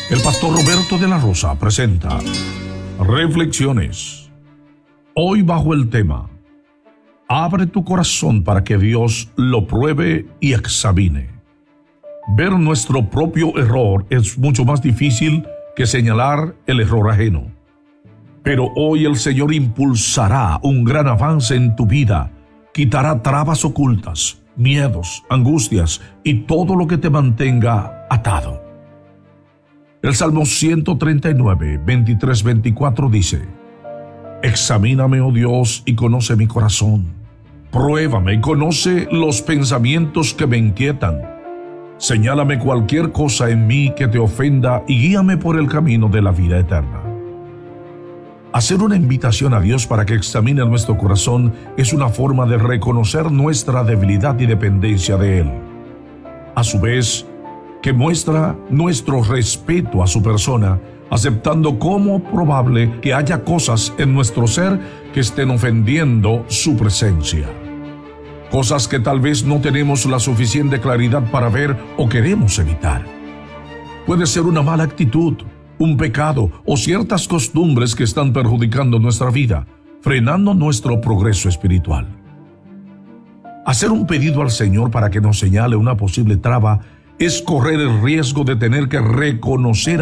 El pastor Roberto de la Rosa presenta Reflexiones. Hoy bajo el tema: abre tu corazón para que Dios lo pruebe y examine. Ver nuestro propio error es mucho más difícil que señalar el error ajeno. Pero hoy el Señor impulsará un gran avance en tu vida, quitará trabas ocultas, miedos, angustias y todo lo que te mantenga atado. El Salmo 139, 23-24 dice: Examíname, oh Dios, y conoce mi corazón. Pruébame y conoce los pensamientos que me inquietan. Señálame cualquier cosa en mí que te ofenda y guíame por el camino de la vida eterna. Hacer una invitación a Dios para que examine nuestro corazón es una forma de reconocer nuestra debilidad y dependencia de Él. A su vez, que muestra nuestro respeto a su persona, aceptando como probable que haya cosas en nuestro ser que estén ofendiendo su presencia. Cosas que tal vez no tenemos la suficiente claridad para ver o queremos evitar. Puede ser una mala actitud, un pecado o ciertas costumbres que están perjudicando nuestra vida, frenando nuestro progreso espiritual. Hacer un pedido al Señor para que nos señale una posible traba es correr el riesgo de tener que reconocer